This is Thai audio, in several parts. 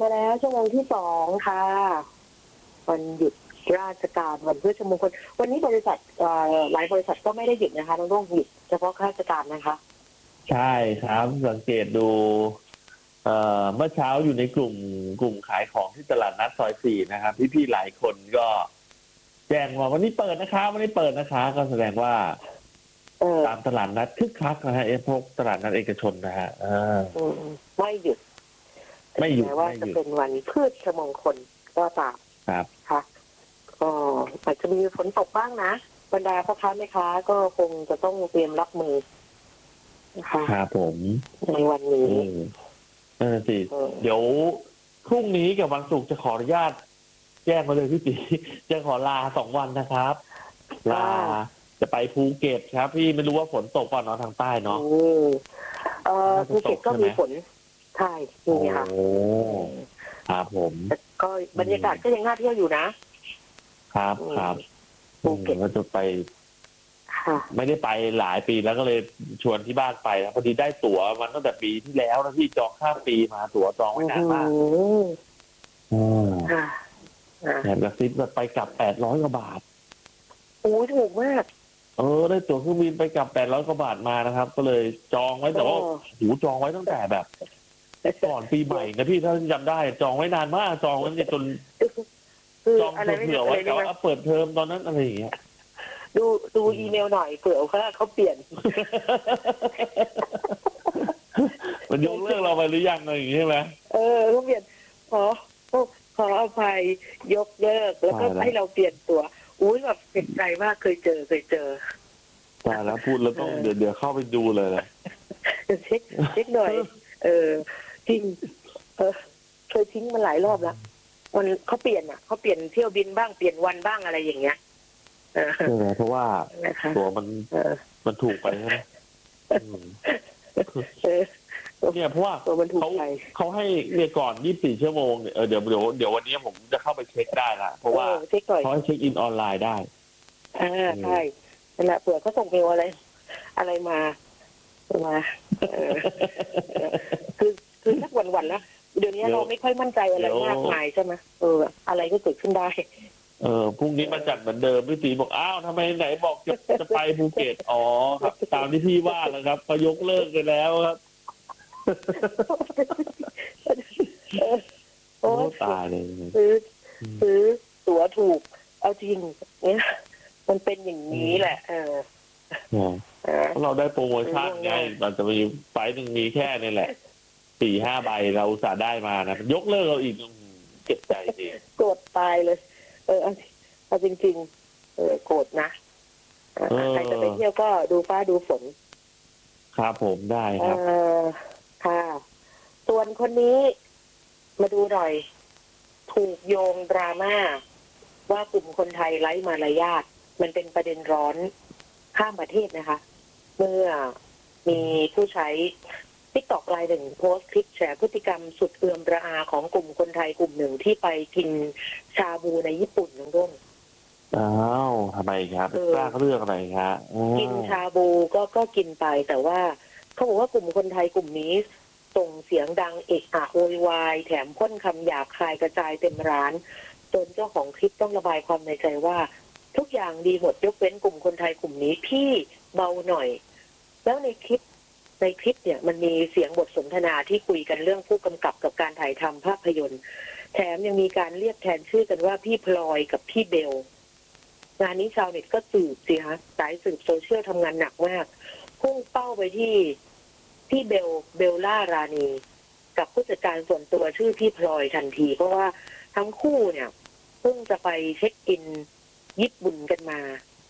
มาแล้วชั่วโมงที่2ค่ะวันหยุดราชการวันพฤชมงคลวันนี้บริษัทหลายบริษัทก็ไม่ได้หยุดนะคะต้องหยุดเฉพาะข้าราชการนะคะใช่ครับสังเกตดูเมื่อเช้าอยู่ในกลุ่มขายของที่ตลาดนัดซอย4นะครับพี่ๆหลายคนก็แจ้งว่าวันนี้เปิดนะคะวันนี้เปิดนะคะก็แสดงว่าตามตลาดนัดคึกคักนะฮะพวกตลาดนัดเอกชนนะฮะไม่หยุดแม้ว่าจะเป็นวันพฤชมงคลก็ตามครับค่ะก็อาจจะมีฝนตกบ้างนะบรรดาพ่อค้าแม่ค้าก็คงจะต้องเตรียมรับมือนะคะครับผมในวันนี้สิเดี๋ยวพรุ่งนี้กับวันศุกร์จะขออนุญาตแจ้งมาเลยพี่ตีจะขอลา2 วันนะครับลาจะไปภูเก็ตครับพี่ไม่รู้ว่าฝนตกป่ะเนาะทางใต้เนาะภูเก็ตก็มีฝนใช่มีค่ะครับผมก็บรรยากาศก็ยังน่าเที่ยวอยู่นะครับภูเก็ตก็จะไปไม่ได้ไปหลายปีแล้วก็เลยชวนที่บ้านไปนะพอดีได้ตั๋วมันตั้งแต่ปีที่แล้วนะพี่จองข้ามปีมาตั๋วจองไว้นานมากแบบกระซิบแบบไปกลับ800 กว่าบาทโอ้ถูกมากได้ตั๋วเครื่องบินไปกลับ800 กว่าบาทมานะครับก็เลยจองไว้แต่ว่าจองไว้ตั้งแต่แบบก่อนปีใหม่นะพี่ถ้าจำได้จองไว้นานมากจองไว้จนจองเผื่อไว้แต่ว่าเปิดเทอมตอนนั้นอะไรอย่างเงี้ยดูอีเมลหน่อยเผื่อว่าเขาเปลี่ยนมันยกเลิกเราไปหรือยังอะไรอย่างงี้ใช่ไหมเขาเปลี่ยนขออภัยยกเลิกแล้วก็ให้เราเปลี่ยนตัวอุ้ยแบบเสียใจมากเคยเจอแต่แล้วพูดแล้วต้องเดี๋ยวเข้าไปดูเลยนะเช็คหน่อยจริงเคยทิ้งมาหลายรอบแล้วมันเขาเปลี่ยนเที่ยวบินบ้างเปลี่ยนวันบ้างอะไรอย่างเงี้ยเพราะว่าตัวมันถูกไปใช่ไหมเนี่ยเพราะว่าเขาให้เนี่ยก่อน24 ชั่วโมงเนี่ยเดี๋ยววันนี้ผมจะเข้าไปเช็คได้ละเพราะว่าเขาให้เช็คอินออนไลน์ได้ใช่นั่นแหละเผื่อเขาส่งเมลอะไรมาคือสักวันๆนะเดี๋ยวนี้เราไม่ค่อยมั่นใจอะไรมากมายใช่ไหมอะไรก็เกิดขึ้นได้พรุ่งนี้มาจัดเหมือนเดิมพี่ตีบอกอ้าวทำไมไหนบอกจะไปภูเก็ตครับตามที่พี่ว่าแล้วครับเขายกเลิกไปแล้วครับโอ้ตายเลยซื้อตั๋วถูกเอาจริงเนี่ยมันเป็นอย่างนี้แหละเราได้โปรโมชั่นไงมันจะมีไฟล์นึงมีแค่นี่แหละ4-5 ใบเราอุตส่าห์ได้มานะยกเลิกเราอีกเจ็บใจจริงโกรธตายเลยเอาจริงๆโกรธนะใครจะไปเที่ยวก็ดูฟ้าดูฝนครับผมได้ครับค่ะส่วนคนนี้มาดูหน่อยถูกโยงดราม่าว่ากลุ่มคนไทยไร้มารยาทมันเป็นประเด็นร้อนข้ามประเทศนะคะเมื่อมีผู้ใช้TikTok รายหนึ่งโพสต์คลิปแฉพฤติกรรมสุดเอื่อมระอาของกลุ่มคนไทยกลุ่มหนึ่งที่ไปกินชาบูในญี่ปุ่นน้องด้งทำไมครับกล้าเรื่องอะไรครับกินชาบูก็กินไปแต่ว่าเขาบอกว่ากลุ่มคนไทยกลุ่มนี้ส่งเสียงดังเอะอะโวยวายแถมพ่นคำหยาบคายกระจายเต็มร้านจนเจ้าของคลิปต้องระบายความในใจว่าทุกอย่างดีหมดยกเว้นกลุ่มคนไทยกลุ่มนี้พี่เบาหน่อยแล้วในคลิปเนี่ยมันมีเสียงบทสนทนาที่คุยกันเรื่องผู้กำกับกับการถ่ายทำภาพยนตร์แถมยังมีการเรียกแทนชื่อกันว่าพี่พลอยกับพี่เบลงานนี้ชาวเน็ตก็สืบสิคะสายสืบโซเชียลทำงานหนักมากพุ่งเป้าไปที่พี่เบลล่ารานีกับผู้จัดการส่วนตัวชื่อพี่พลอยทันทีเพราะว่าทั้งคู่เนี่ยเพิ่งจะไปเช็คอินญี่ปุ่นกันมา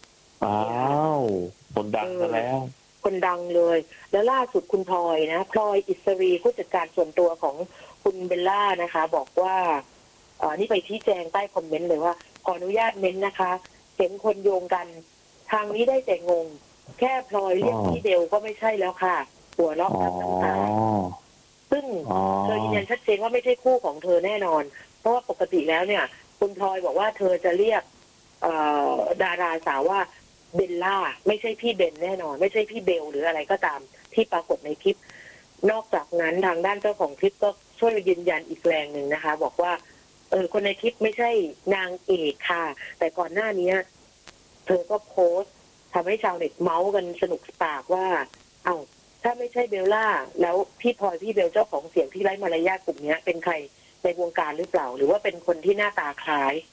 คนดังแล้วคนดังเลยแล้วล่าสุดคุณพลอยนะพลอยอิสรีผู้จัดการส่วนตัวของคุณเบลล่านะคะบอกว่านี่ไปชี้แจงใต้คอมเมนต์เลยว่าขออนุญาตเม้นนะคะเห็นคนโยงกันทางนี้ได้แต่งงแค่พลอยเรียกพี่เบลก็ไม่ใช่แล้วค่ะหัวเราะทั้งน้ำตาซึ่งเธอยืนยันชัดเจนว่าไม่ใช่คู่ของเธอแน่นอนเพราะว่าปกติแล้วเนี่ยคุณพลอยบอกว่าเธอจะเรียกดาราสาวว่าเบลล่าไม่ใช่พี่เบนแน่นอนไม่ใช่พี่เบลหรืออะไรก็ตามที่ปรากฏในคลิปนอกจากนั้นทางด้านเจ้าของคลิปก็ช่วยยืนยันอีกแรงหนึ่งนะคะ บอกว่าคนในคลิปไม่ใช่นางเอกค่ะ แต่ก่อนหน้านี้เธอก็โพสต์ทำให้ชาวเน็ตเมาส์กันสนุกปากว่าเอ้าถ้าไม่ใช่เบลล่าแล้วพี่พลอยพี่เบลเจ้าของเสียงที่ไร้มารยาทกลุ่มนี้เป็นใครในวงการหรือเปล่า หรือว่าเป็นคนที่หน้าตาคล้าย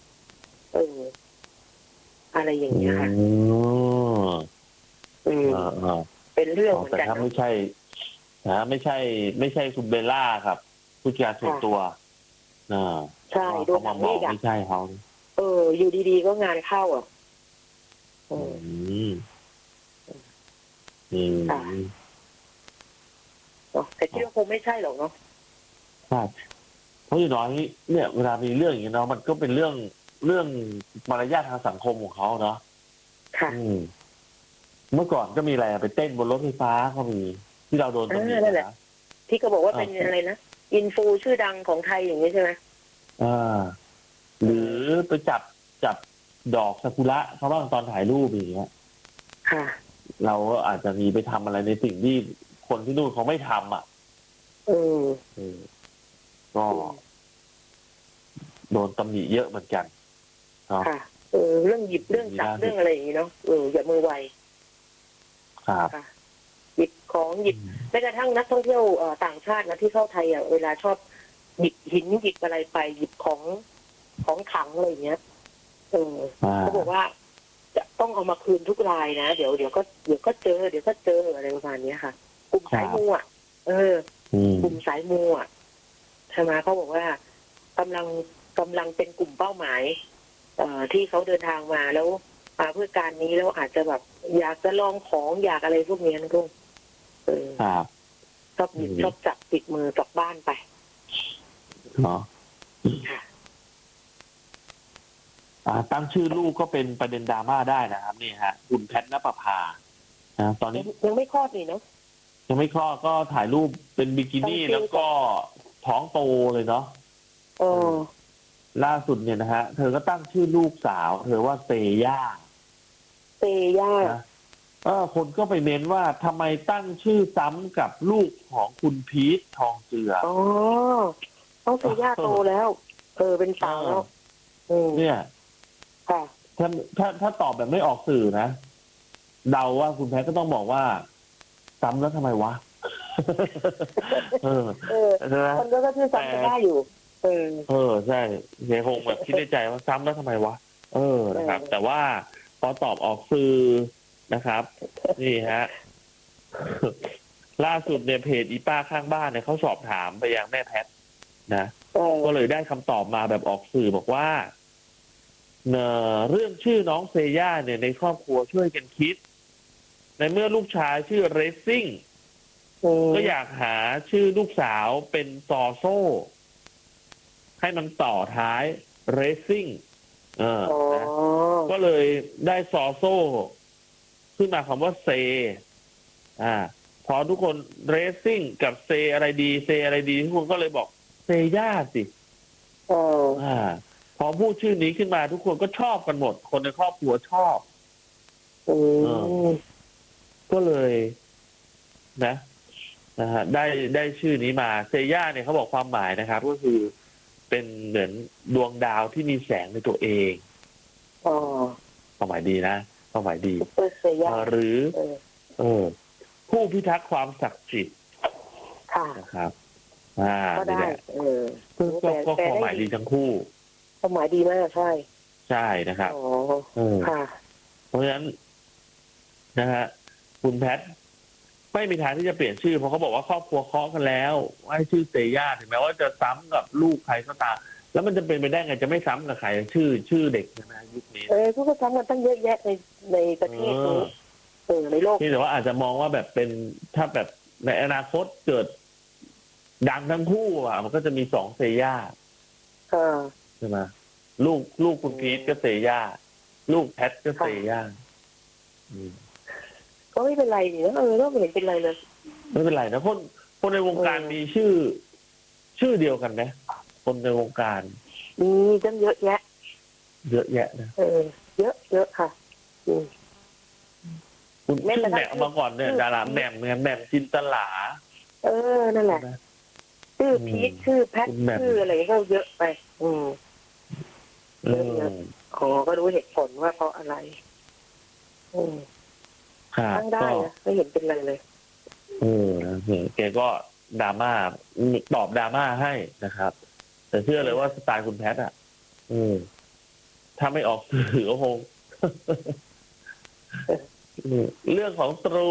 อะไรอย่างเงี้ยค่ะเป็นเรื่องเหมือนกันแต่ถ้าไม่ใช่ไม่ใช่คุณเบลล่าครับผู้จัดการส่วนตัวใช่โดนมาบอกไม่ใช่เขาอยู่ดีๆก็งานเข้าแต่ที่เราคงไม่ใช่หรอกเนาะใช่เพราะอย่างน้อยเนี่ยเวลามีเรื่องอย่างนี้เนาะมันก็เป็นเรื่องมารยาททางสังคมของเขาเนาะค่ะเมื่อก่อนก็มีอะไรไปเต้นบนรถไฟฟ้าก็มีที่เราโดนตำหนินะที่ก็บอกว่าเป็นอะไรนะอินฟูชื่อดังของไทยอย่างนี้ใช่ไหมหรือไปจับดอกซากุระเขาบ้างตอนถ่ายรูปอย่างเงี้ยค่ะเราก็อาจจะมีไปทำอะไรในสิ่งที่คนที่นู่นเขาไม่ทำก็โดนตำหนิเยอะเหมือนกันค่ะเรื่องหยิบเรื่องจับเรื่องอะไรอย่างนี้เนาะอย่ามือไวครับหยิบของหยิบแม้กระทั่งนักท่องเที่ยวต่างชาตินะที่เข้าไทยเวลาชอบหยิบหินหยิบอะไรไปหยิบของขังอะไรอย่างเงี้ยเขาบอกว่าจะต้องเอามาคืนทุกรายนะเดี๋ยวก็เจออะไรประมาณนี้ค่ะกลุ่มสายมูกลุ่มสายมูใช่ไหมเขาบอกว่ากำลังเป็นกลุ่มเป้าหมายที่เขาเดินทางมาแล้วมาเพื่อการนี้แล้วอาจจะแบบอยากจะลองของอยากอะไรพวกนี้นะทุกชอบหยิบชอบจับติดมือกลับบ้านไปตั้งชื่อลูกก็เป็นประเด็นดราม่าได้นะครับนี่ฮะคุณแพทณปภาตอนนี้ยังไม่คลอดนี่เนาะยังไม่คลอดก็ถ่ายรูปเป็นบิกินี่แล้วก็ท้องโตเลยเนาะล่าสุดเนี่ยนะฮะเธอก็ตั้งชื่อลูกสาวเธอว่าเซย่าคนก็ไปเม้นว่าทำไมตั้งชื่อซ้ำกับลูกของคุณพีททองเจือต้องเซย่าโตแล้วเป็นสาวแล้วเนี่ยถ้าตอบแบบไม่ออกสื่อนะเดาว่าคุณแพทก็ต้องบอกว่าซ้ำแล้วทำไมวะคนก็ชื่อซ้ำกันได้อยู่ใช่เฮียคงแบบคิดในใจว่าซ้ำแล้วทำไมวะนะครับแต่ว่าพอตอบออกสื่อนะครับนี่ฮะล่าสุดเนี่ยเพจอีป้าข้างบ้านเนี่ยเขาสอบถามไปยังแม่แพทนะก็เลยได้คำตอบมาแบบออกสื่อบอกว่าเรื่องชื่อน้องเซย่าเนี่ยในครอบครัวช่วยกันคิดในเมื่อลูกชายชื่อเรซซิ่งก็อยากหาชื่อลูกสาวเป็นซอโซ่ให้มันต่อท้ายเรซซิ่งนะก็เลยได้ซอโซ่ขึ้นมาคำว่าเซพอทุกคนเรซซิ่งกับเซอะไรดีทุกคนก็เลยบอกเซย่าสิพอพูดชื่อนี้ขึ้นมาทุกคนก็ชอบกันหมดคนในครอบครัวชอบก็เลยนะฮะได้ชื่อนี้มาเซย่าเนี่ยเขาบอกความหมายนะครับก็คือเป็นเหมือนดวงดาวที่มีแสงในตัวเองความหมายดีนะความหมายดีหรือผู้พิทักษ์ความศักดิ์สิทธิ์นะครับก็ได้ก็ความหมายดีทั้งคู่ความหมายดีมากใช่นะครับเพราะฉะนั้นนะฮะคุณแพทไม่มีทางที่จะเปลี่ยนชื่อเพราะเขาบอกว่าครอบครัวเคาะกันแล้วว่าให้ชื่อเซย่าถึงแม้ว่าจะซ้ำกับลูกใครก็ตามแล้วมันจะเป็นไปได้ไงจะไม่ซ้ำกับใครชื่อเด็กนะยุคนี้พวกก็ซ้ำกันตั้งเยอะแยะในประเทศนี้ในโลกนี่แต่ว่าอาจจะมองว่าแบบเป็นถ้าแบบในอนาคตเกิดดังทั้งคู่มันก็จะมี2เซย่าใช่ไหมลูกคุณพีทก็เซย่าลูกแพทก็เซย่าก็ไม่เป็นไรนี่นะก็ไม่เห็นเป็นไรเลยไม่เป็นไรนะคนในวงการมีชื่อเดียวกันไหมคนในวงการมีตั้งเยอะแยะนะเยอะค่ะคุณชื่อแหม่มมาก่อนเนี่ยดาราแหม่มจินตลานั่นแหละชื่อพีทชื่อแพทชื่ออะไรก็เยอะไปเยอะอ๋อก็รู้เหตุผลว่าเพราะอะไรตั้งได้นะไม่เห็นเป็นไรเลยแกก็ดราม่าตอบดราม่าให้นะครับแต่เชื่อเลยว่าสไตล์คุณแพทอ่ะถ้าไม่ออกสื่อก็คงเรื่องของตรู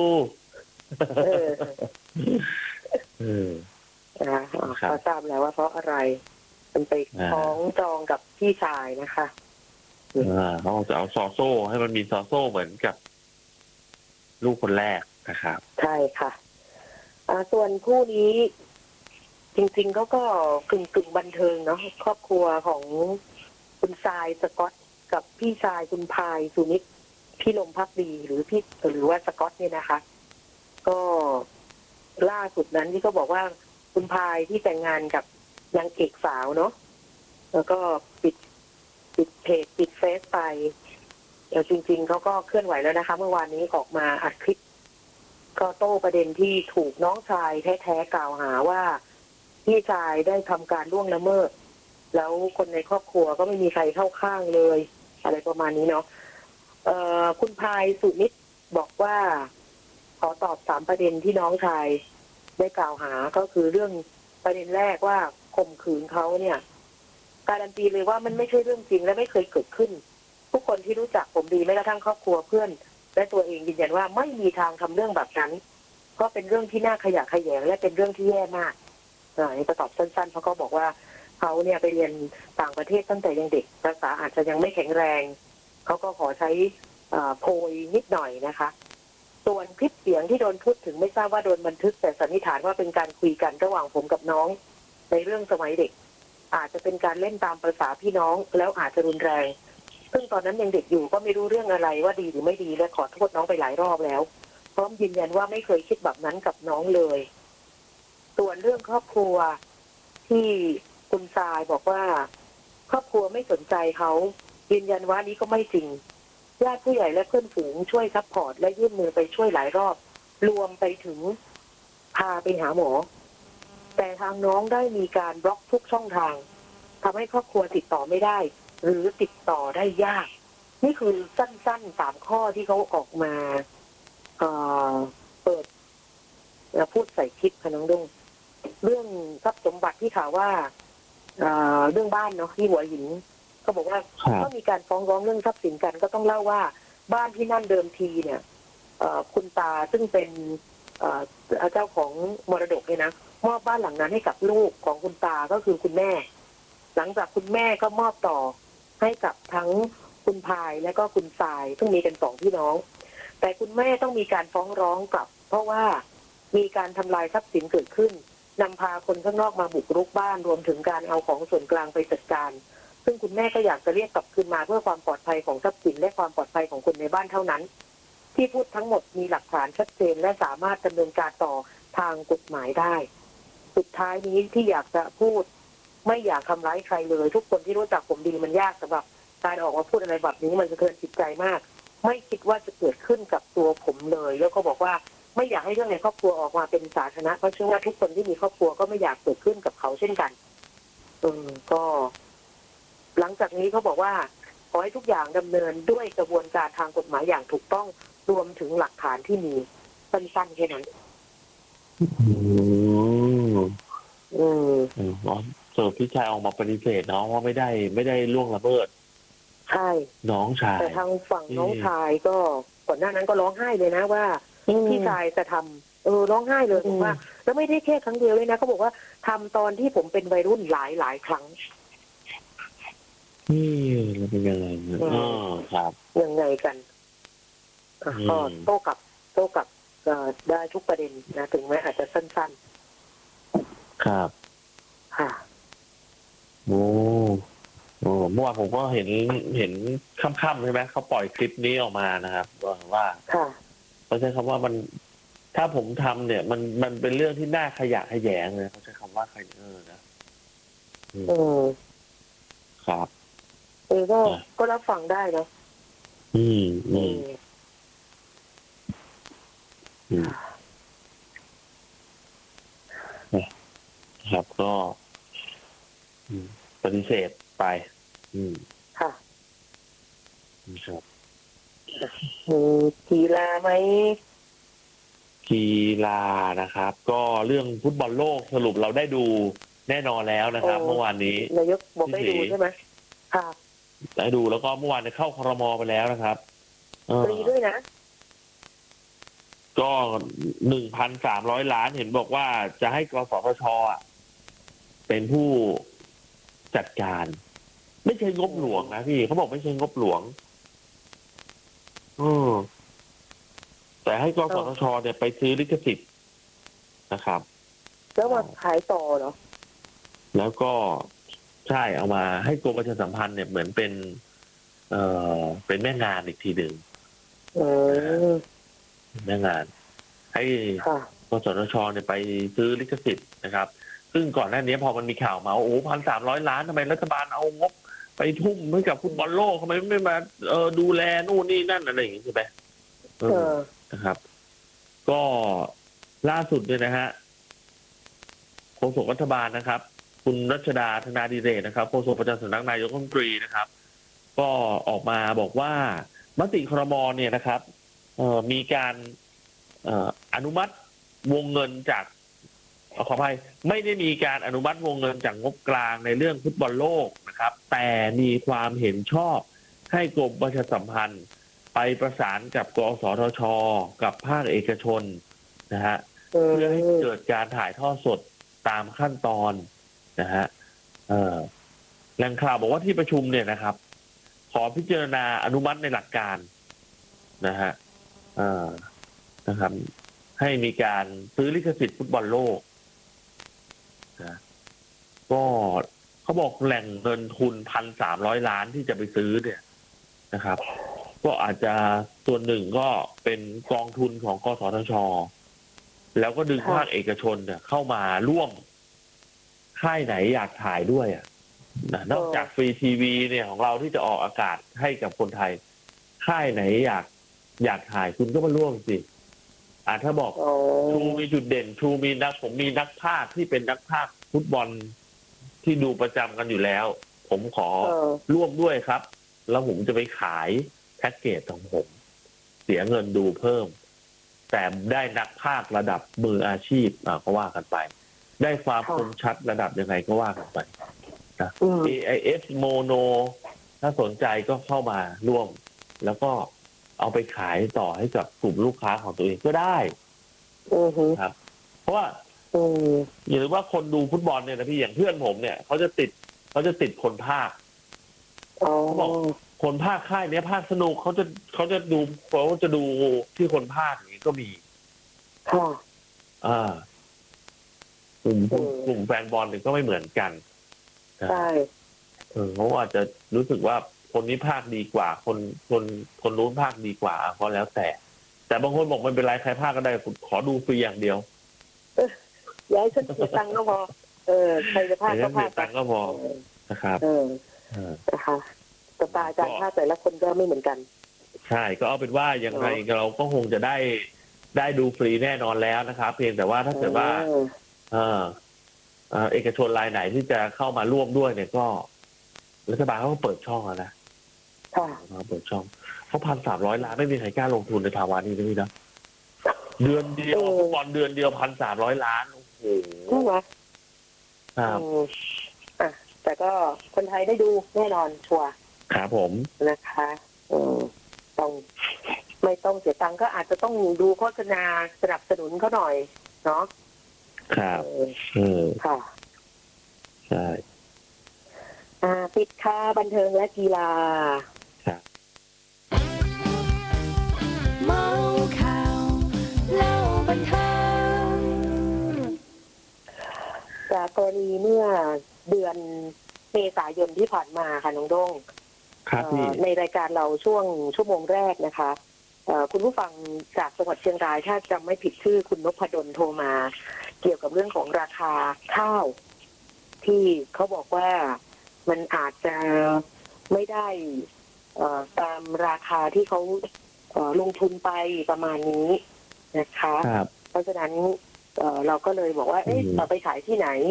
ก็ทราบแล้วว่าเพราะอะไรมันไปคล้องจองกับพี่ชายนะคะเขาจะเอาซอโซ่ให้มันมีซอโซ่เหมือนกับลูกคนแรกนะครับใช่ค่ะส่วนคู่นี้จริงๆเขาก็กึ่งบันเทิงเนาะครอบครัวของคุณทรายสกอตกับพี่ชายคุณพายสุนิตพี่ลมภักดีหรือว่าสกอตเนี่ยนะคะก็ล่าสุดนั้นที่เขาบอกว่าคุณพายที่แต่งงานกับนางเอกสาวเนาะแล้วก็ปิดเพจปิดเฟซไปเดี๋ยวจริงๆเขาก็เคลื่อนไหวแล้วนะคะเมื่อวานนี้ออกมาอัดคลิปก็โต้ประเด็นที่ถูกน้องชายแท้ๆกล่าวหาว่าพี่ชายได้ทำการล่วงละเมิดแล้วคนในครอบครัวก็ไม่มีใครเข้าข้างเลยอะไรประมาณนี้เนาะคุณพายสุนิตบอกว่าขอตอบ3ประเด็นที่น้องชายได้กล่าวหาก็คือเรื่องประเด็นแรกว่าข่มขืนเขาเนี่ยการันตีเลยว่ามันไม่ใช่เรื่องจริงและไม่เคยเกิดขึ้นทุกคนที่รู้จักผมดีแม้กระทั่งครอบครัวเพื่อนและตัวเองยืนยันว่าไม่มีทางทำเรื่องแบบนั้นก็เป็นเรื่องที่น่าขยะแขยงและเป็นเรื่องที่แย่มากนี่ก็ตอบสั้นๆเพราะเขาบอกว่าเขาเนี่ยไปเรียนต่างประเทศตั้งแต่ยังเด็กภาษาอาจจะยังไม่แข็งแรงเขาก็ขอใช้โพยนิดหน่อยนะคะส่วนคลิปเสียงที่โดนพูดถึงไม่ทราบว่าโดนบันทึกแต่สันนิษฐานว่าเป็นการคุยกันระหว่างผมกับน้องในเรื่องสมัยเด็กอาจจะเป็นการเล่นตามประสาพี่น้องแล้วอาจจะรุนแรงซึ่งตอนนั้นยังเด็กอยู่ก็ไม่รู้เรื่องอะไรว่าดีหรือไม่ดีและขอโทษน้องไปหลายรอบแล้วพร้อมยืนยันว่าไม่เคยคิดแบบนั้นกับน้องเลยส่วนเรื่องครอบครัวที่คุณทรายบอกว่าครอบครัวไม่สนใจเขายืนยันว่านี้ก็ไม่จริงญาติผู้ใหญ่และเพื่อนฝูงช่วยซัพพอร์ตและยื่นมือไปช่วยหลายรอบรวมไปถึงพาไปหาหมอแต่ทางน้องได้มีการบล็อกทุกช่องทางทำให้ครอบครัวติดต่อไม่ได้หรือติดต่อได้ยากนี่คือสั้นๆ3ข้อที่เขาออกมาเปิดพูดใส่คลิปค่ะน้องดุ้งเรื่องทรัพย์สมบัติที่ข่าวว่าเรื่องบ้านเนาะที่หัวหินก็บอกว่าก็มีการฟ้องร้องเรื่องทรัพย์สินกันก็ต้องเล่าว่าบ้านที่นั่นเดิมทีเนี่ยคุณตาซึ่งเป็นเจ้าของมรดกเนี่ยนะมอบบ้านหลังนั้นให้กับลูกของคุณตาก็คือคุณแม่หลังจากคุณแม่ก็มอบต่อให้กับทั้งคุณพายและก็คุณทรายซึ่งมีกัน2พี่น้องแต่คุณแม่ต้องมีการฟ้องร้องกลับเพราะว่ามีการทำลายทรัพย์สินเกิดขึ้นนำพาคนข้างนอกมาบุกรุกบ้านรวมถึงการเอาของส่วนกลางไปจัดการซึ่งคุณแม่ก็อยากจะเรียกกลับคืนมาเพื่อความปลอดภัยของทรัพย์สินและความปลอดภัยของคนในบ้านเท่านั้นที่พูดทั้งหมดมีหลักฐานชัดเจนและสามารถดำเนินการต่อทางกฎหมายได้สุดท้ายนี้ที่อยากจะพูดไม่อยากทำร้ายใครเลยทุกคนที่รู้จักผมดีมันยากสำหรับการออกมาพูดอะไรแบบนี้มันสะเทือนจิตใจมากไม่คิดว่าจะเกิดขึ้นกับตัวผมเลยแล้วก็บอกว่าไม่อยากให้เรื่องในครอบครัวออกมาเป็นสาธารณะเพราะเชื่อว่าทุกคนที่มีครอบครัวก็ไม่อยากเกิดขึ้นกับเขาเช่นกันก็หลังจากนี้เขาบอกว่าขอให้ทุกอย่างดำเนินด้วยกระบวนการทางกฎหมายอย่างถูกต้องรวมถึงหลักฐานที่มีสั้นๆแค่นั้นส่วนพี่ชายออกมาปฏิเสธน้องว่าไม่ได้ล่วงละเมิดใช่น้องชายแต่ทางฝั่งน้องชายก็ก่อนหน้านั้นก็ร้องไห้เลยนะว่าพี่ชายจะทำร้องไห้เลยบอกว่าแล้วไม่ได้แค่ครั้งเดียวเลยนะเขาบอกว่าทำตอนที่ผมเป็นวัยรุ่นหลายครั้งมันเป็นยังไงครับยังไงกันก็โต้กลับได้ทุกประเด็นนะถึงแม้อาจจะสั้นๆครับค่ะเมื่อวานผมก็เห็นค่ำๆใช่ไหมเขาปล่อยคลิปนี้ออกมานะครับว่าเขาใช้คำว่ามันถ้าผมทำเนี่ยมันเป็นเรื่องที่น่าขยะแขยงเลยเขาใช้คำว่านะครับก็รับฟังได้เนาะครับก็ก็ปฏิเสธไปค่ะครับมีกีฬาไหมกีฬานะครับก็เรื่องฟุตบอลโลกสรุปเราได้ดูแน่นอนแล้วนะครับเมื่อวานนี้นายกบอกได้ดูใช่ไหมค่ะได้ดูแล้วก็เมื่อวานเข้าครม.ไปแล้วนะครับฟรีด้วยนะก็ 1,300 ล้านเห็นบอกว่าจะให้กสทช.เป็นผู้จัดการไม่ใช่งบหลวงนะพี่เขาบอกไม่ใช่งบหลวงแต่ให้กสทช.เนี่ยไปซื้อลิขสิทธิ์นะครับแล้วมาขายต่อเหรอแล้วก็ใช่เอามาให้กรมประชาสัมพันธ์เนี่ยเหมือนเป็นแม่งานอีกทีหนึ่งแม่งานให้กสทช.เนี่ยไปซื้อลิขสิทธิ์นะครับซึ่งก่อนหน้านี้พอมันมีข่าวมา1,300 ล้านทำไมรัฐบาลเอางบไปทุ่มให้กับฟุตบอลโลกทำไมไม่มาดูแลนู่นนี่นั่นอะไรอย่างนี้ใช่ไหมนะครับ ก็ล่าสุดเนี่ยนะฮะโฆษกรัฐบาลนะครับคุณรัชดาธนาดิเรกนะครับโฆษกประจำสำนักนายกรัฐมนตรีนะครับ ก็ออกมาบอกว่ามติครม.เนี่ยนะครับมีการอนุมัติวงเงินจากขออภัยไม่ได้มีการอนุมัติวงเงินจากงบกลางในเรื่องฟุตบอลโลกนะครับแต่มีความเห็นชอบให้กรมประชาสัมพันธ์ไปประสานกับกสทช.กับภาคเอกชนนะฮะเพื่อให้เกิดการถ่ายทอดสดตามขั้นตอนนะฮะแหล่งข่าวบอกว่าที่ประชุมเนี่ยนะครับขอพิจารณาอนุมัติในหลักการนะฮะนะครับให้มีการซื้อลิขสิทธิ์ฟุตบอลโลกนะก็เขาบอกแหล่งเงินทุน 1,300 ล้านที่จะไปซื้อเนี่ยนะครับก็อาจจะส่วนหนึ่งก็เป็นกองทุนของกสทช.แล้วก็ดึงภาคเอกชนเนี่ยเข้ามาร่วมค่ายไหนอยากถ่ายด้วยนอกจากฟรีทีวีเนี่ยของเราที่จะออกอากาศให้กับคนไทยค่ายไหนอยากถ่ายคุณก็มาร่วมสิถ้าบอกทรูมีจุดเด่นทรูผมมีนักพากย์ที่เป็นนักพากย์ฟุตบอลที่ดูประจำกันอยู่แล้วผมขอร่วมด้วยครับแล้วผมจะไปขายแพ็กเกจของผมเสียเงินดูเพิ่มแต่ได้นักพากย์ระดับมืออาชีพก็ว่ากันไปได้ความคมชัดระดับยังไงก็ว่ากันไปนะ AIS Mono ถ้าสนใจก็เข้ามาร่วมแล้วก็เอาไปขายต่อให้กับกลุ่มลูกค้าของตัวเองก็ได้ครับเพราะว่าอย่าลืมว่าคนดูฟุตบอลเนี่ยนะพี่อย่างเพื่อนผมเนี่ยเขาจะติดคนพากย์เขาบอกคนพากย์ค่ายนี้พากย์สนุกเขาจะดูที่คนพากย์อย่างนี้ก็มีกลุ่มแฟนบอลเนี่ยก็ไม่เหมือนกันใช่เขาอาจจะรู้สึกว่าคนนี้พากย์ดีกว่าคนนู้นพากย์ดีกว่าก็แล้วแต่บางคนบอกไม่เป็นไรใครพากย์ก็ได้ขอดูฟรีอย่างเดียวย้ายฉันเสียตังค์ก็พอใครจะพากย์ก็พากย์ตังค์ก็พอนะครับนะคะสไตล์การพากย์แต่ละคนก็ไม่เหมือนกันใช่ก็เอาเป็นว่าอย่างไรเราก็คงจะได้ดูฟรีแน่นอนแล้วนะครับเพียงแต่ว่าถ้าเกิดว่าเอกชนรายไหนที่จะเข้ามาร่วมด้วยเนี่ยก็รัฐบาลเขาก็เปิดช่องนะเปิดช่องเพราะ1,300 ล้านไม่มีใครกล้าลงทุนในภาวะนี้เลยนะเดือนเดียวฟุตบอลเดือนเดียว 1,300 ล้านโอ้โหใช่ไหมครับแต่ก็คนไทยได้ดูแน่นอนชัวร์ครับผมนะคะต้องไม่ต้องเสียตังค์ก็อาจจะต้องดูโฆษณาสนับสนุนเขาหน่อยเนาะครับค่ะใช่ปิดค่าบันเทิงและกีฬาเมาข่าวเล่าบันเทิงจากกรณีเมื่อเดือนเมษายนที่ผ่านมาค่ะน้องด้งในรายการเราช่วงชั่วโมงแรกนะคะคุณผู้ฟังจากจังหวัดเชียงรายถ้าจำไม่ผิดชื่อคุณนพดลโทรมาเกี่ยวกับเรื่องของราคาข้าวที่เขาบอกว่ามันอาจจะไม่ได้ตามราคาที่เขาลงทุนไปประมาณนี้นะคะเพราะฉะนั้นเราก็เลยบอกว่าเราไปขายที่ไหน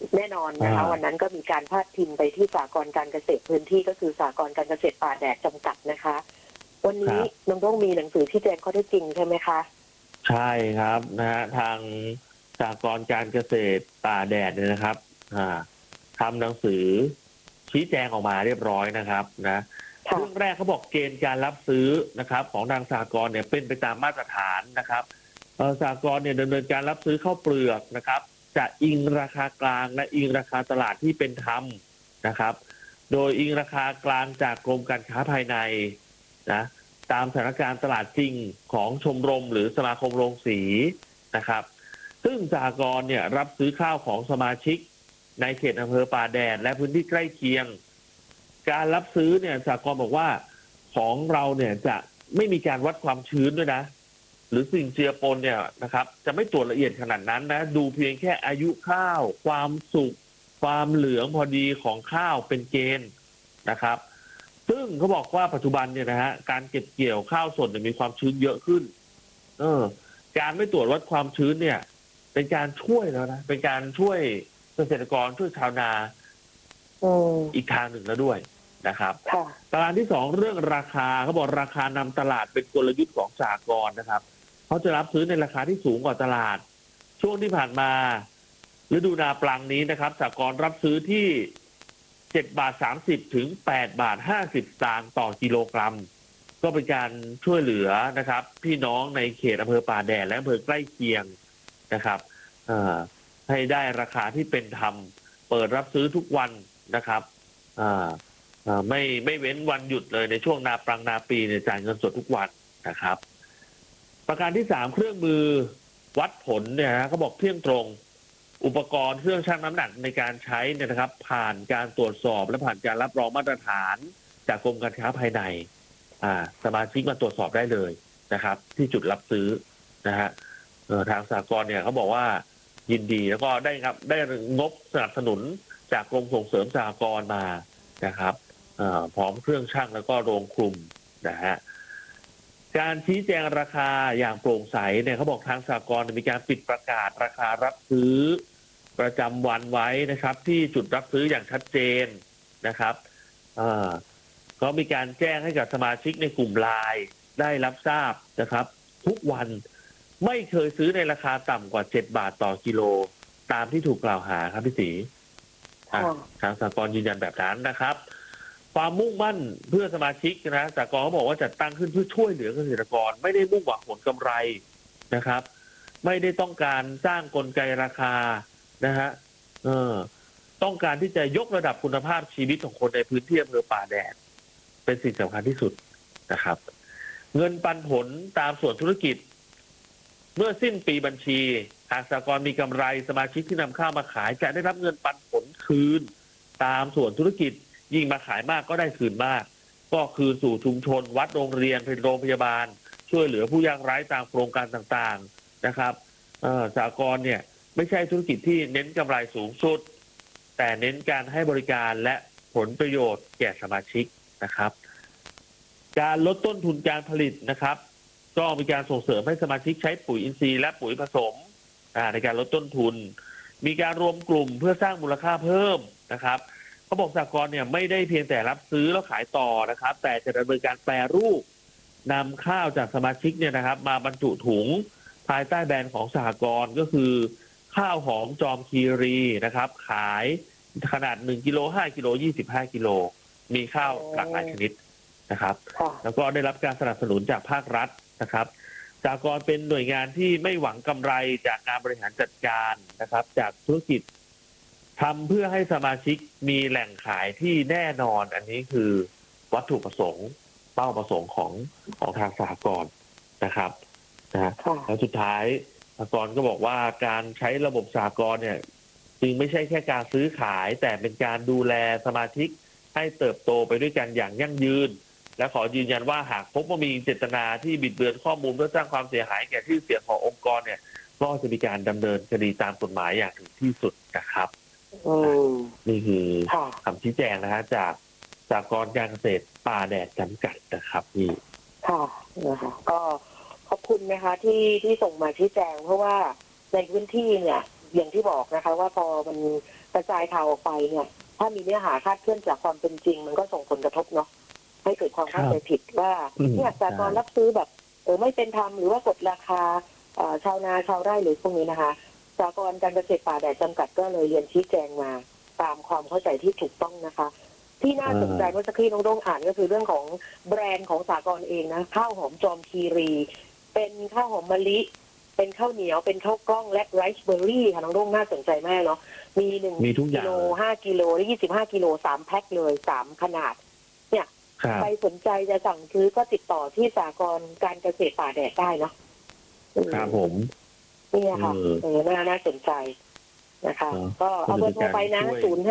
แน่นอนนะคะวันนั้นก็มีการพาดพิงไปที่สหกรณ์การเกษตรพื้นที่ก็คือสหกรณ์การเกษตรป่าแดดจำกัดนะคะวันนี้น้องต้องมีหนังสือที่แจ้งข้อเท็จจริงใช่ไหมคะใช่ครับนะฮะทางสหกรณ์การเกษตรป่าแดดเนี่ยนะครับทำหนังสือชี้แจงออกมาเรียบร้อยนะครับนะเรื่องแรกเขาบอกเกณฑ์การรับซื้อนะครับของทางสหกรณ์เนี่ยเป็นไปตามมาตรฐานนะครับสหกรณ์เนี่ยดำเนินการรับซื้อข้าวเปลือกนะครับจะอิงราคากลางและอิงราคาตลาดที่เป็นธรรมนะครับโดยอิงราคากลางจากกรมการค้าภายในนะตามสถานการณ์ตลาดจริงของชมรมหรือสมาคมโรงสีนะครับซึ่งสหกรณ์เนี่ยรับซื้อข้าวของสมาชิกในเขตอำเภอป่าแดดและพื้นที่ใกล้เคียงการรับซื้อเนี่ยสหกรณ์บอกว่าของเราเนี่ยจะไม่มีการวัดความชื้นด้วยนะหรือสิ่งเจือปนเนี่ยนะครับจะไม่ตรวจละเอียดขนาดนั้นนะดูเพียงแค่อายุข้าวความสุกความเหลืองพอดีของข้าวเป็นเกณฑ์นะครับซึ่งเขาบอกว่าปัจจุบันเนี่ยนะฮะการเก็บเกี่ยวข้าวสดเนี่ยมีความชื้นเยอะขึ้นการไม่ตรวจวัดความชื้นเนี่ยเป็นการช่วยแล้วนะเป็นการช่วยเกษตรกรช่วยชาวนาอีกทางหนึ่งแล้วด้วยนะครับประการที่สองเรื่องราคาเขาบอกราคานำตลาดเป็นกลยุทธ์ของสหกรณ์นะครับเขาจะรับซื้อในราคาที่สูงกว่าตลาดช่วงที่ผ่านมาฤดูนาปลังนี้นะครับสหกรณ์รับซื้อที่7.30 ถึง8.50 สตางค์ต่อกิโลกรัมก็เป็นการช่วยเหลือนะครับพี่น้องในเขตอำเภอป่าแดดและอำเภอใกล้เคียงนะครับให้ได้ราคาที่เป็นธรรมเปิดรับซื้อทุกวันนะครับไม่เว้นวันหยุดเลยในช่วงนาปลังนาปีเนี่ยจ่ายเงินสดทุกวันนะครับประการที่3เครื่องมือวัดผลเนี่ยเขาบอกเที่ยงตรงอุปกรณ์เครื่องชั่งน้ำหนักในการใช้เนี่ยนะครับผ่านการตรวจสอบและผ่านการรับรองมาตรฐานจากกรมการค้าภายในสมาชิกมาตรวจสอบได้เลยนะครับที่จุดรับซื้อนะฮะทางสหกรณ์เนี่ยเขาบอกว่ายินดีแล้วก็ได้งบสนับสนุนจากกรมส่งเสริมสหกรณ์มานะครับพร้อมเครื่องชั่งแล้วก็โรงคลุมนะฮะการชี้แจงราคาอย่างโปร่งใสเนี่ยเขาบอกทางสหกรณ์มีการปิดประกาศราคารับซื้อประจำวันไว้นะครับที่จุดรับซื้ออย่างชัดเจนนะครับก็มีการแจ้งให้กับสมาชิกในกลุ่มไลน์ได้รับทราบนะครับทุกวันไม่เคยซื้อในราคาต่ำกว่า7 บาทต่อกิโลตามที่ถูกกล่าวหาครับพี่ศรีทางสหกรณ์ยืนยันแบบนั้นนะครับความมุ่งมั่นเพื่อสมาชิกนะสหกรณ์เขาบอกว่าจัดตั้งขึ้นเพื่อช่วยเหลือเกษตรกรไม่ได้มุ่งหวังผลกำไรนะครับไม่ได้ต้องการสร้างกลไกราคานะฮะต้องการที่จะยกระดับคุณภาพชีวิตของคนในพื้นที่อำเภอป่าแดดเป็นสิ่งสำคัญที่สุดนะครับเงินปันผลตามส่วนธุรกิจเมื่อสิ้นปีบัญชีหากสหกรณ์มีกำไรสมาชิกที่นำข้าวมาขายจะได้รับเงินปันผลคืนตามส่วนธุรกิจยิ่งมาขายมากก็ได้คืนมากก็คืนสู่ชุมชนวัดโรงเรียนเป็นโรงพยาบาลช่วยเหลือผู้ยากไร้ตามโครงการต่างๆนะครับสหกรณ์เนี่ยไม่ใช่ธุรกิจที่เน้นกำไรสูงสุดแต่เน้นการให้บริการและผลประโยชน์แก่สมาชิกนะครับการลดต้นทุนการผลิตนะครับก็มีการส่งเสริมให้สมาชิกใช้ปุ๋ยอินทรีย์และปุ๋ยผสมในการลดต้นทุนมีการรวมกลุ่มเพื่อสร้างมูลค่าเพิ่มนะครับเขาบอกสหกรณ์เนี่ยไม่ได้เพียงแต่รับซื้อแล้วขายต่อนะครับแต่จะดำเนินการแปรรูปนำข้าวจากสมาชิกเนี่ยนะครับมาบรรจุถุงภายใต้แบรนด์ของสหกรณ์ก็คือข้าวหอมจอมคีรีนะครับขายขนาด1 กิโล 5 กิโล 25 กิโลมีข้าวหลากหลายชนิดนะครับแล้วก็ได้รับการสนับสนุนจากภาครัฐนะครับสหกรณ์เป็นหน่วยงานที่ไม่หวังกำไรจากการบริหารจัดการนะครับจากธุรกิจทำเพื่อให้สมาชิกมีแหล่งขายที่แน่นอนอันนี้คือวัตถุประสงค์เป้าประสงค์ของทางสหกรณ์นะครับแล้วสุดท้ายสหกรณ์ก็บอกว่าการใช้ระบบสหกรณ์เนี่ยจึงไม่ใช่แค่การซื้อขายแต่เป็นการดูแลสมาชิกให้เติบโตไปด้วยกันอย่างยั่งยืนและขอยืนยันว่าหากพบว่ามีเจตนาที่บิดเบือนข้อมูลเพื่อสร้างความเสียหายแก่ชื่อเสียงขององค์กรเนี่ยก็จะมีการดำเนินคดีตามกฎหมายอย่างถึงที่สุดนะครับนี่คือคำชี้แจงนะฮะจากสหกรณ์การเกษตรป่าแดดจำกัดนะครับนี่ค่ะนะคะก็ขอบคุณนะคะที่ส่งมาชี้แจงเพราะว่าในพื้นที่เนี่ยอย่างที่บอกนะคะว่าพอมันกระจายข่าวออกไปเนี่ยถ้ามีเนื้อหาคลาดเคลื่อนจากความเป็นจริงมันก็ส่งผลกระทบเนาะให้เกิดความเข้าใจผิดว่าเนี่ยสหกรณ์รับซื้อแบบไม่เป็นธรรมหรือว่ากดราคาชาวนาชาวไร่หรือพวกนี้นะคะสหกรณ์การเกษตรป่าแดดจำกัดก็เลยเรียนชี้แจงมาตามความเข้าใจที่ถูกต้องนะคะที่น่าสนใจเมื่อสักครู่น้องโด่งอ่านก็คือเรื่องของแบรนด์ของสหกรณ์เองนะข้าวหอมจอมคีรีเป็นข้าวหอมมะลิเป็นข้าวเหนียวเป็นข้าวกล้องและไรซ์เบอร์รี่ค่ะน้องโด่งน่าสนใจมากเนาะมี1 กิโล5 กิโลและ25 กิโล3 แพ็คเลย3 ขนาดเนี่ยใครสนใจจะสั่งซื้อก็ติดต่อที่สหกรณ์การเกษตรป่าแดดได้เนาะครับผมนี่ค่ะน่าสนใจนะคะก็เอาเบอร์โทรไปนะ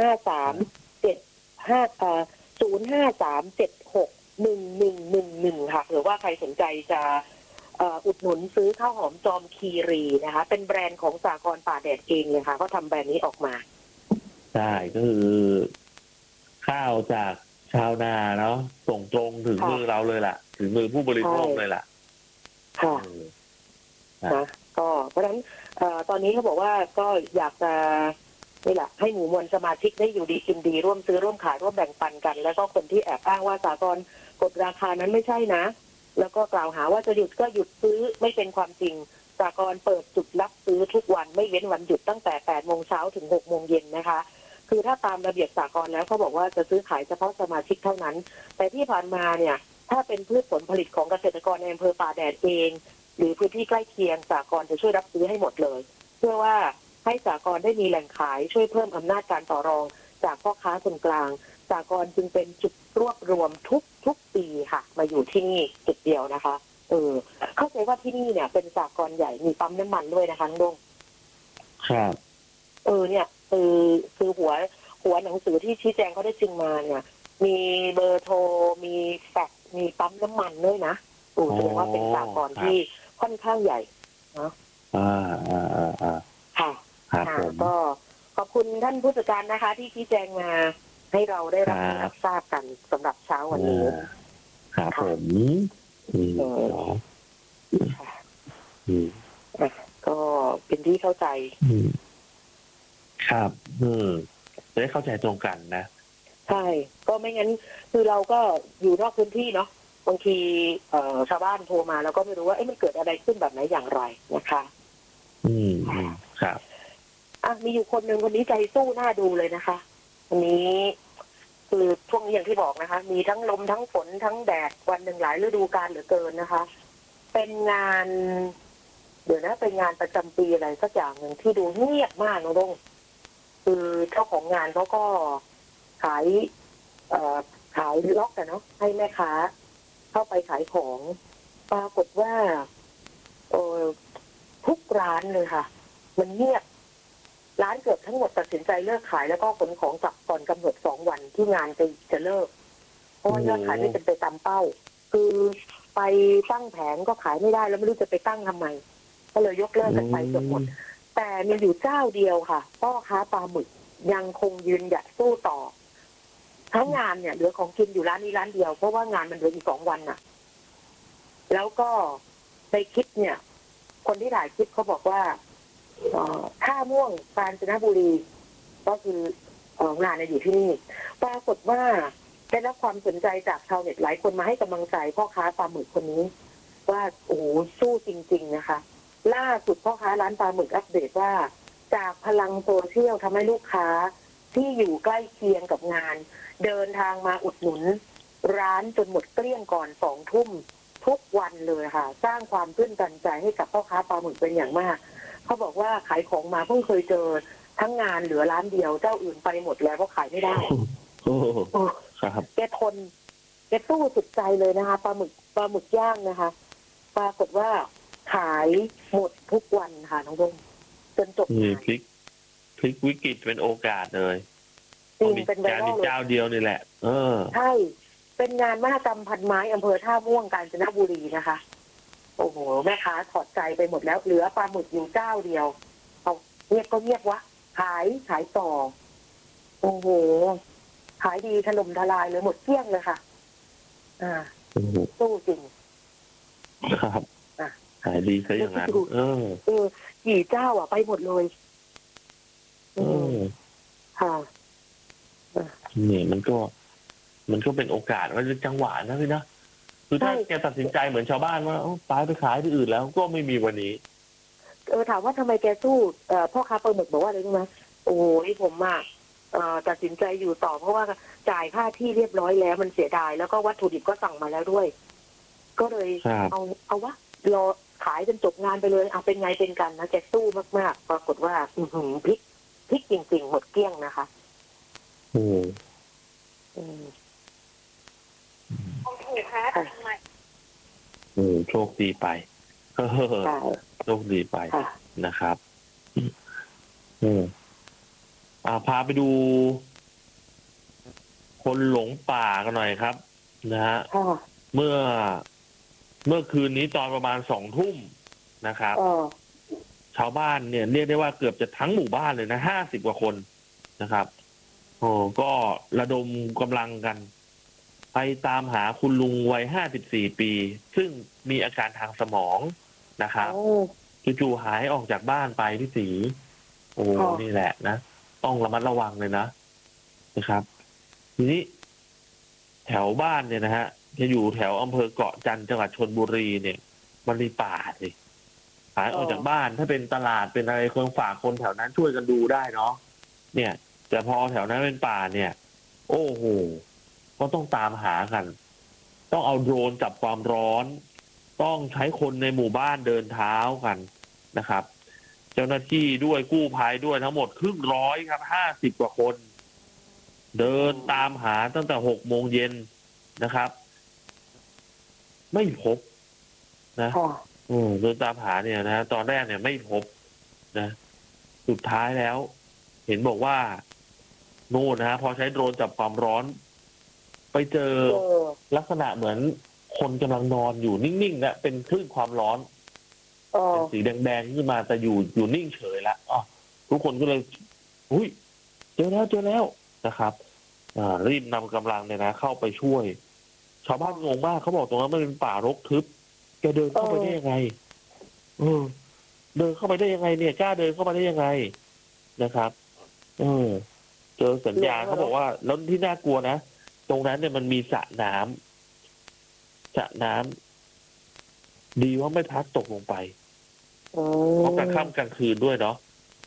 053 ค่ะหรือว่าใครสนใจจะอุดหนุนซื้อข้าวหอมจอมคีรีนะคะเป็นแบรนด์ของสหกรณ์ป่าแดดเองเลยค่ะเขาทำแบรนด์นี้ออกมาใช่ก็คือข้าวจากชาวนาเนาะส่งตรงถึงมือเราเลยล่ะถึงมือผู้บริโภคเลยล่ะค่ะนะก็เพราะฉะนั้นตอนนี้เขาบอกว่าก็อยากจะนี่แหละให้หมู่มวลสมาชิกได้อยู่ดีกินดีร่วมซื้อร่วมขายร่วมแบ่งปันกันแล้วก็คนที่แอบอ้างว่าสหกรณ์กดราคานั้นไม่ใช่นะแล้วก็กล่าวหาว่าจะหยุดก็หยุดซื้อไม่เป็นความจริงสหกรณ์เปิดจุดรับซื้อทุกวันไม่เว้นวันหยุดตั้งแต่8 โมงเช้าถึง6 โมงเย็นนะคะคือถ้าตามระเบียบสหกรณ์แล้วเขาบอกว่าจะซื้อขายเฉพาะสมาชิกเท่านั้นแต่ที่ผ่านมาเนี่ยถ้าเป็นพืชผลผลิตของเกษตรกรในอำเภอป่าแดดเองหรือพื้นที่ใกล้เคียงสหกรณ์จะช่วยรับซื้อให้หมดเลยเพื่อว่าให้สหกรณ์ได้มีแหล่งขายช่วยเพิ่มอำนาจการต่อรองจากพ่อค้าคนกลางสหกรณ์จึงเป็นจุดรวบรวมทุกปีค่ะมาอยู่ที่นี่จุดเดียวนะคะเข้าใจว่าที่นี่เนี่ยเป็นสหกรณ์ใหญ่มีปั๊มน้ำมันด้วยนะคะน้องดงครับเนี่ยคือหัวหนังสือที่ชี้แจงเขาได้จริงมาเนี่ยมีเบอร์โทรมีแฟกซ์มีปั๊มน้ำมันด้วยนะแสดงว่าเป็นสหกรณ์ที่ค่อนข้างใหญ่เนาะค่ะก็ขอบคุณท่านผู้จัดการนะคะที่ชี้แจงมาให้เราได้รับทราบกันสำหรับเช้าวันนี้ครับผมก็เป็นที่เข้าใจครับจะได้เข้าใจตรงกันนะใช่ก็ไม่งั้นคือเราก็อยู่นอกพื้นที่เนาะบางทีชาวบ้านโทรมาแล้วก็ไม่รู้ว่ามันเกิดอะไรขึ้นแบบไหนอย่างไรนะคะครับมีอยู่คนนี้ใจสู้หน้าดูเลยนะคะวันนี้คือช่วงนี้อย่างที่บอกนะคะมีทั้งลมทั้งฝนทั้งแดดวันหนึ่งหลายฤดูกาลเหลือเกินนะคะเป็นงานเป็นงานประจำปีอะไรสักอย่างหนึ่งที่ดูเงียบมากนะลุงคือเจ้าของงานเขาก็ขายล็อกกันเนาะให้แม่ค้าเข้าไปขายของปรากฏว่าทุกร้านเลยค่ะมันเงียบร้านเกือบทั้งหมดตัดสินใจเลิกขายแล้วก็ขนของกลับก่อนกำหนด2 วันที่งานจะเลิกเพราะว่ายอดขายไม่เป็นไปตามเป้าคือไปตั้งแผงก็ขายไม่ได้แล้วไม่รู้จะไปตั้งทำไมก็เลยยกเลิกกันไปเกือบหมดแต่มีอยู่เจ้าเดียวค่ะพ่อค้าปลาหมึกยังคงยืนหยัดสู้ต่อทั้งงานเนี่ยเหลือของกินอยู่ร้านนี้ร้านเดียวเพราะว่างานมันเหลืออีก2 วันน่ะแล้วก็ในคลิปเนี่ยคนที่ถ่ายคลิปเขาบอกว่าท่าม่วงกาญจนบุรีก็คืองานอยู่ที่นี่ปรากฏว่าได้รับความสนใจจากชาวเน็ตหลายคนมาให้กำลังใจพ่อค้าปลาหมึกคนนี้ว่าโอ้โหสู้จริงๆนะคะล่าสุดพ่อค้าร้านปลาหมึกอัปเดตว่าจากพลังโซเชียลทำให้ลูกค้าที่อยู่ใกล้เคียงกับงานเดินทางมาอุดหนุนร้านจนหมดเกลี้ยงก่อน2 ทุ่มทุกวันเลยค่ะสร้างความตื้นตันใจให้กับพ่อค้าปลาหมึกเป็นอย่างมากเขาบอกว่าขายของมาเพิ่งเคยเจอทั้งงานเหลือร้านเดียวเจ้าอื่นไปหมดแล้วเพราะขายไม่ได้ครับแกทนแกสู้สุดใจเลยนะคะปลาหมึกย่างนะคะปรากฏว่าขายหมดทุกวันค่ะน้องดงจนจบงานพลิกวิกฤตเป็นโอกาสเลยจริงเป็นการมีเจ้าเดียวนี่แหละใช่เป็นงานมหกรรมพันไม้อำเภอท่าม่วงกาญจนบุรีนะคะโอ้โหแม่ค้าถอดใจไปหมดแล้วเหลือปลาหมึกอยู่เจ้าเดียวเอาเงียบก็เงียบวะขายต่อโอ้โหขายดีถล่มทลายเลยหมดเกลี้ยงเลยค่ะสู้จริงครับขายดีซะอย่างนั้นกี่เจ้าไปหมดเลยค่ะนี่มันก็เป็นโอกาสว่าจังหวะนะพี่นะคือถ้าแกตัดสินใจเหมือนชาวบ้านว่าตายไปขายที่อื่นแล้วก็ไม่มีวันนี้ถามว่าทำไมแกสู้พ่อค้าปลาหมึกบอกว่าอะไรรู้ไหมโอ้ยผมตัดสินใจอยู่ต่อเพราะว่าจ่ายค่าที่เรียบร้อยแล้วมันเสียดายแล้วก็วัตถุดิบก็สั่งมาแล้วด้วย ก็เลยเอาวะรอขายจนจบงานไปเลยเป็นไงเป็นกันนะแกสู้มากๆปรากฏว่าพลิกจริงๆหมดเกลี้ยงนะคะถูกค่ะทำไมโชคดีไปโชคดีไปนะครับพาไปดูคนหลงป่ากันหน่อยครับนะฮะเมื่อคืนนี้ตอนประมาณ20:00 นนะครับชาวบ้านเนี่ยเรียกได้ว่าเกือบจะทั้งหมู่บ้านเลยนะ50 กว่าคนนะครับก็ระดมกำลังกันไปตามหาคุณลุงวัย54 ปีซึ่งมีอาการทางสมองนะครับจู่ๆหายออกจากบ้านไปพี่ศรีนี่แหละนะต้องระมัดระวังเลยนะครับทีนี้แถวบ้านเนี่ยนะฮะจะอยู่แถวอำเภอเกาะจันทร์จังหวัดชลบุรีเนี่ยมันมีป่าสิหายออกจากบ้านถ้าเป็นตลาดเป็นอะไรคนฝากคนแถวนั้นช่วยกันดูได้เนาะเนี่ยแต่พอแถวนั้นเป็นป่าเนี่ยโอ้โหก็ต้องตามหากันต้องเอาโดรนจับความร้อนต้องใช้คนในหมู่บ้านเดินเท้ากันนะครับเจ้าหน้าที่ด้วยกู้ภัยด้วยทั้งหมด100ครับ50 กว่าคนเดินตามหาตั้งแต่18:00 นนะครับไม่พบนะเดินตามหาเนี่ยนะตอนแรกเนี่ยไม่พบนะสุดท้ายแล้วเห็นบอกว่าโน่นนะฮะพอใช้โดรนจับความร้อนไปเจอลักษณะเหมือนคนกำลังนอนอยู่นิ่งๆนะเป็นคลื่นความร้อนเป็นสีแดงๆขึ้นมาแต่อยู่นิ่งเฉยละทุกคนก็เลยเจอแล้วนะครับรีบนำกำลังเนี่ยนะเข้าไปช่วยชาวบ้านงงมากเขาบอกตรงนั้นมันเป็นป่ารกทึบแกเดินเข้าไปได้ยังไงเดินเข้าไปได้ยังไงเนี่ยกล้าเดินเข้ามาได้ยังไงนะครับเจอสัญญาณเขาบอกว่าแล้วที่น่ากลัวนะตรงนั้นเนี่ยมันมีสระน้ำดีว่าไม่พลัดตกลงไปเพราะกลางค่ำกลางคืนด้วยเนาะ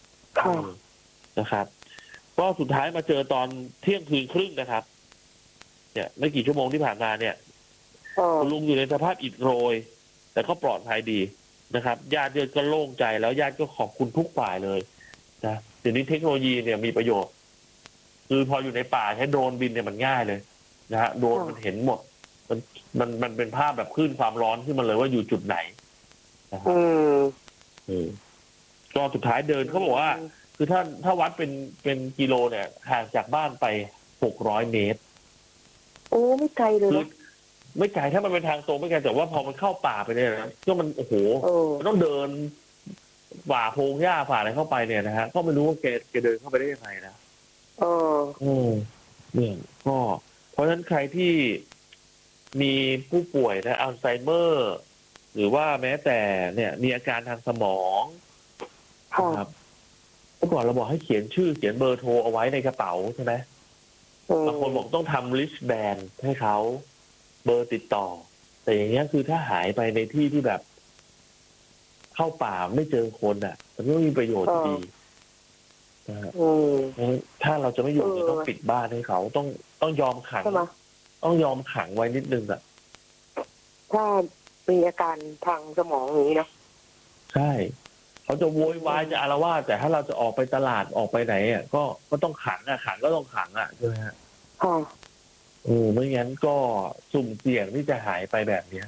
นะครับก็สุดท้ายมาเจอตอนเที่ยงคืนครึ่งนะครับเนี่ยไม่กี่ชั่วโมงที่ผ่านมาเนี่ยคุณลุงอยู่ในสภาพอิดโรยแต่ก็ปลอดภัยดีนะครับญาติก็โล่งใจแล้วญาติก็ขอบคุณทุกฝ่ายเลยนะเดี๋ยวนี้เทคโนโลยีเนี่ยมีประโยชน์คือพออยู่ในป่าใช้โดรนบินเนี่ยมันง่ายเลยนะฮะโดรนมันเห็นหมดมันเป็นภาพแบบคลื่นความร้อนขึ้นมาเลยว่าอยู่จุดไหนนะครับก็สุดท้ายเดินเขาบอกว่าคือถ้าวัดเป็นกิโลเนี่ยห่างจากบ้านไป600 เมตรโอ้ไม่ไกลเลยคือไม่ไกลถ้ามันเป็นทางตรงไม่ไกลแต่ว่าพอมันเข้าป่าไปเนี่ยนะก็มันโอ้โหมันต้องเดินฝ่าพงหญ้าฝ่าอะไรเข้าไปเนี่ยนะฮะก็ไม่รู้ว่าแกเดินเข้าไปได้ยังไงนะเนี่ยก็เพราะฉะนั้นใครที่มีผู้ป่วยนะอัลไซเมอร์หรือว่าแม้แต่เนี่ยมีอาการทางสมองครับเมื่อก่อนเราบอกให้เขียนชื่อเขียนเบอร์โทรเอาไว้ในกระเป๋าใช่ไหมบางคนบอกต้องทำลิสต์แบนให้เขาเบอร์ติดต่อแต่อย่างเงี้ยคือถ้าหายไปในที่ที่แบบเข้าป่าไม่เจอคนมันไม่มีประโยชน์ดีถ้าเราจะไม่อยู่เนี่ยต้องปิดบ้านให้เขาต้องยอมขังต้องยอมขังไว้นิดนึงถ้ามีอาการทางสมองอย่างนี้เนาะใช่เขาจะโวยวายจะอาละวาดแต่ถ้าเราจะออกไปตลาดออกไปไหนก็ต้องขังขังก็ต้องขังใช่ไหมฮะไม่งั้นก็สุ่มเสี่ยงที่จะหายไปแบบเนี้ย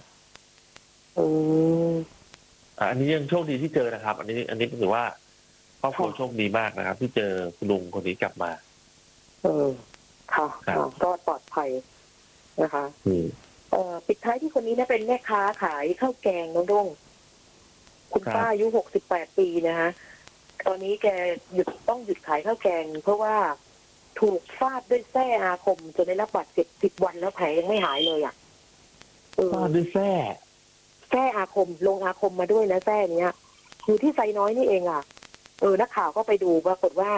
อันนี้ยังโชคดีที่เจอนะครับ อันนี้ถือว่าครอบครัวโชคดีมากนะครับที่เจอคุณลุงคนนี้กลับมาค่ะก็ปลอดภัยนะคะปิดท้ายที่คนนี้นะเป็นแม่ค้าขายข้าวแกงน้องด้งคุณป้าอายุ68 ปีนะคะตอนนี้แกต้องหยุดขายข้าวแกงเพราะว่าถูกฟาดด้วยแส้อาคมจนได้รับบาดเจ็บ10 วันแล้วแผลยังไม่หายเลยฟาดด้วยแส้อาคมลงอาคมมาด้วยนะแส้เนี้ยอยู่ที่ไซน้อยนี่เองนักข่าวก็ไปดูปรากฏว่า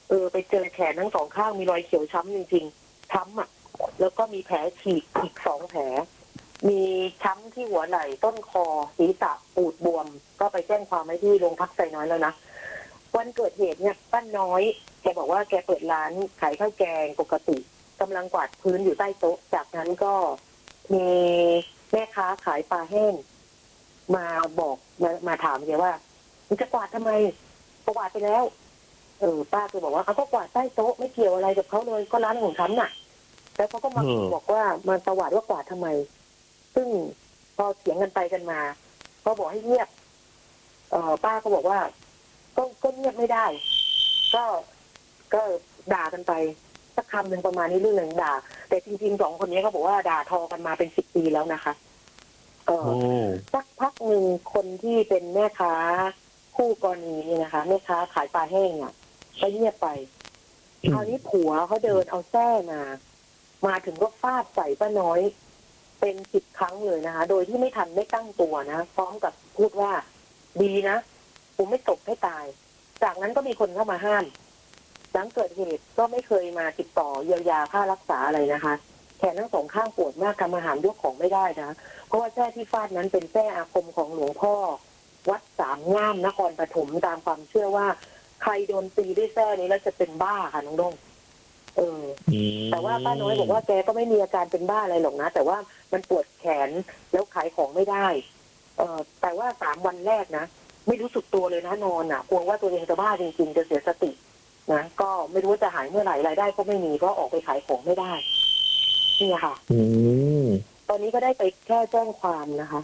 ไปเจอแขนทั้งสองข้างมีรอยเขียวช้ำจริงๆช้ำอ่ะแล้วก็มีแผลฉีกอีก2 แผลมีช้ำที่หัวไหล่ต้นคอศีรษะปูดบวมก็ไปแจ้งความไว้ที่โรงพักไซน้อยแล้วนะวันเกิดเหตุเนี่ยป้าน้อยแกบอกว่าแกเปิดร้านขายข้าวแกงปกติกำลังกวาดพื้นอยู่ใต้โต๊ะจากนั้นก็มีแม่ค้าขายปลาแห้งมาบอกมาถามแกว่ามันจะกวาดทำไมกวาดไปแล้วป้าก็บอกว่าเขาก็กวาดใต้โต๊ะไม่เกี่ยวอะไรกับเขาเลยก็ร้านของฉันน่ะแล้วเขาก็มาบอกว่ามันประวัติว่ากวาดทำไมซึ่งพอเถียงกันไปกันมาก็บอกให้เงียบป้าก็บอกว่าก็เงียบไม่ได้ก็ด่ากันไปสักคำหนึ่งประมาณนี้เรื่องหนึ่งด่าแต่จริงๆ2 คนนี้เขาบอกว่าด่าทอกันมาเป็น10 ปีแล้วนะคะสักพักหนึ่งคนที่เป็นแม่ค้าคู่กรณีนี่นะคะแม่ค้าขายปลาแห้งอ่ะก็เงียบไปคราวนี้ผัวเขาเดินเอาแส้มาถึงก็ฟาดใส่ป้าน้อยเป็น10 ครั้งเลยนะคะโดยที่ไม่ทันได้ตั้งตัวนะพร้อมกับพูดว่าดีนะกูไม่ตบให้ตายจากนั้นก็มีคนเข้ามาห้ามหลังเกิดเหตุก็ไม่เคยมาติดต่อเยียวยาค่ารักษาอะไรนะคะแขนทั้ง2 ข้างปวดมากทำอาหารยกของไม่ได้นะเพราะว่าแส้ที่ฟาดนั้นเป็นแส้อาคมของหลวงพ่อวัดสามง่ามนครปฐมตามความเชื่อว่าใครโดนตีด้วยแส้นี้แล้วจะเป็นบ้าค่ะน้องดงแต่ว่าป้าน้อยบอกว่าแกก็ไม่มีอาการเป็นบ้าอะไรหรอกนะแต่ว่ามันปวดแขนแล้วขายของไม่ได้แต่ว่า3 วันแรกนะไม่รู้สึกตัวเลยนะนอนอ่ะกลัวว่าตัวเองจะบ้าจริงๆจะเสียสตินะก็ไม่รู้ว่าจะหายเมื่อไหร่รายได้ก็ไม่มีก็ออกไปขายของไม่ได้นี่ค่ะตอนนี้ก็ได้ไปแค่แจ้งความนะคะ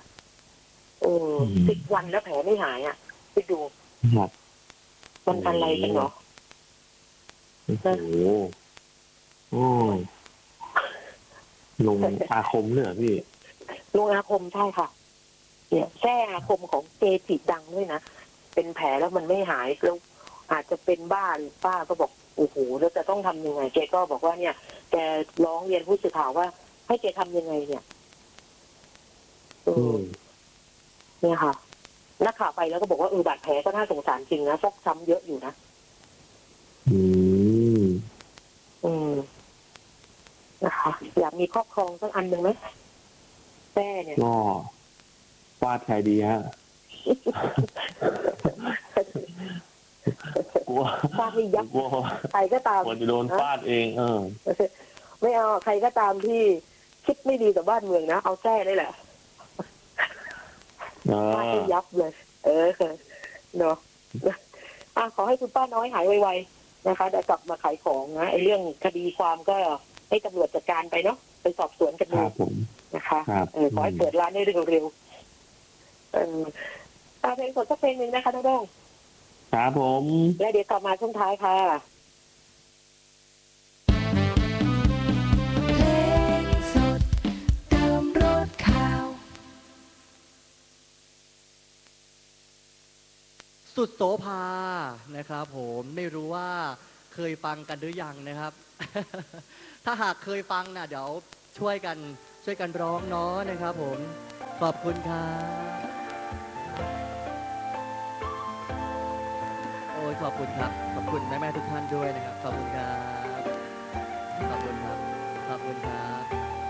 10 วันแล้วแผลไม่หายอ่ะไปดูมันอะไรกันเนาะโอ้โหลงอาคมเลยเหรอพี่ลงอาคมใช่ค่ะเนี่ยแท้อาคมของเจจิดังด้วยนะเป็นแผลแล้วมันไม่หายแล้วอาจจะเป็นบ้าหรือป้าก็บอกโอ้โหแล้วจะต้องทำยังไงแกก็บอกว่าเนี่ยแกร้องเรียนผู้สื่อข่าวว่าให้แกทำยังไงเนี่ยเนี่ยค่ะนักข่าวไปแล้วก็บอกว่าบาดแผลก็น่าสงสารจริงนะฟกช้ำเยอะอยู่นะนะคะอยากมีครอบครองสักอันหนึ่งไหมแม่เนี่ยก็ฟาดใครดีฮะกลัวฟาดไม่ยับใครก็ตามควรจะโดนฟาดเองไม่เอาใครก็ตามที่คิดไม่ดีกับบ้านเมืองนะเอาแท้ได้แหละฟาดไม่ยับเลยเนาะขอให้คุณป้าน้อยหายไวๆนะคะเดี๋ยวกลับมาขายของนะไอ้เรื่องคดีความก็ให้ตำรวจจัดการไปเนาะไปสอบสวนกันดูนะคะขอให้เปิดร้านได้เร็วเพลงสดสักเพลงหนึ่งนะคะน้องดงครับผมและเดี๋ยวกลับมาช่วงท้ายค่ะเพลงสดเติมรสข่าวสุดโสภานะครับผมไม่รู้ว่าเคยฟังกันหรือยังนะครับ ถ้าหากเคยฟังนะเดี๋ยวช่วยกันร้องเนาะนะครับผมขอบคุณครับโอ้ยขอบคุณครับขอบคุณแม่ๆทุกท่านด้วยนะครับขอบคุณครับขอบคุณครับขอบคุณครับ